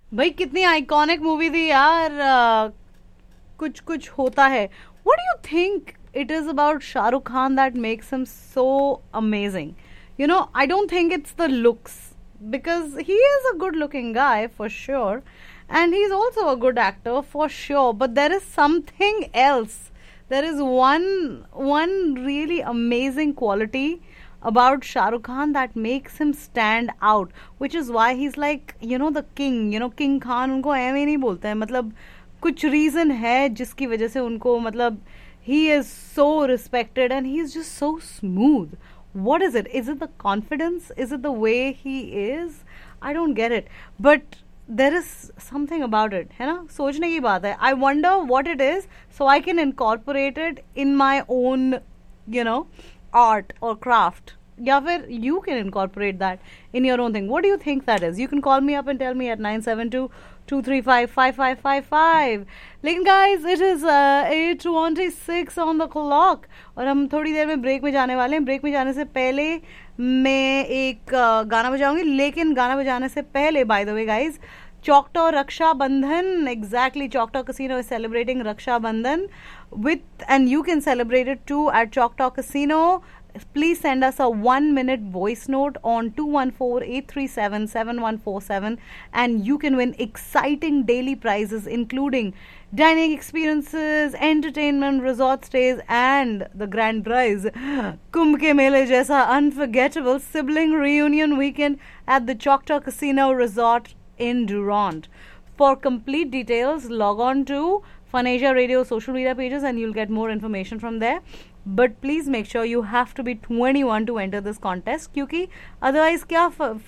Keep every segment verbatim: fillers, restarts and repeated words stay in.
भाई कितनी iconic movie थी यार, अ, कुछ कुछ होता है. What do you think it is about Shah Rukh Khan that makes him so amazing? You know, I don't think it's the looks, because he is a good looking guy for sure, and he's also a good actor for sure, but there is something else. There is one one really amazing quality about Shah Rukh Khan that makes him stand out, which is why he's like, you know, the king. You know, King Khan उनको ऐਵੇਂ नहीं बोलते हैं, मतलब कुछ reason है जिसकी वजह से उनको, मतलब he is so respected and he's just so smooth. What is it? Is it the confidence? Is it the way he is? I don't get it, but there is something about it, है ना? सोचने की बात है. I wonder what it is, so I can incorporate it in my own, you know, art or craft. या फिर you can incorporate that in your own thing. What do you think that is? You can call me up and tell me at nine seven two two three five five five five five. लेकिन guys, it is uh, eight twenty-six on the clock और हम थोड़ी देर में break में जाने वाले हैं. Break में जाने से पहले मैं एक uh, गाना बजाऊंगी, लेकिन गाना बजाने से पहले, by the way guys, Choctaw Raksha Bandhan, exactly, Choctaw Casino is celebrating Raksha Bandhan with, and you can celebrate it too at Choctaw Casino. Please send us a one minute voice note on two one four eight three seven seven one four seven and you can win exciting daily prizes including dining experiences, entertainment, resort stays and the grand prize, Kumbh ke Mele jaisa unforgettable sibling reunion weekend at the Choctaw Casino Resort in Durant. For complete details, log on to Funasia Radio social media pages and you'll get more information from there. But please make sure you have to be twenty-one to enter this contest, क्योंकि otherwise क्या,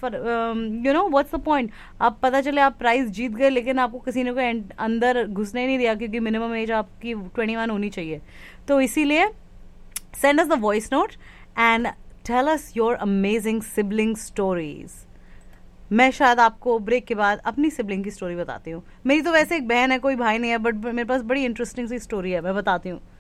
you know, what's the point? आप पता चले आप prize जीत गए लेकिन आपको किसी ने को अंदर घुसने नहीं दिया क्योंकि मिनिमम एज आपकी twenty-one होनी चाहिए. तो इसीलिए send us the voice note and tell us your amazing sibling stories. मैं शायद आपको ब्रेक के बाद अपनी सिबलिंग की स्टोरी बताती हूँ. मेरी तो वैसे एक बहन है, कोई भाई नहीं है, बट मेरे पास बड़ी इंटरेस्टिंग सी स्टोरी है, मैं बताती हूँ.